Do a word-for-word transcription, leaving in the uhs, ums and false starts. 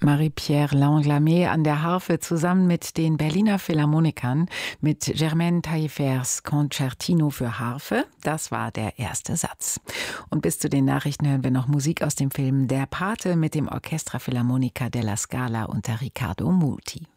Marie-Pierre Langlamé an der Harfe zusammen mit den Berliner Philharmonikern mit Germaine Taillefers Concertino für Harfe. Das war der erste Satz. Und bis zu den Nachrichten hören wir noch Musik aus dem Film Der Pate mit dem Orchestra Philharmonica della Scala unter Riccardo Muti.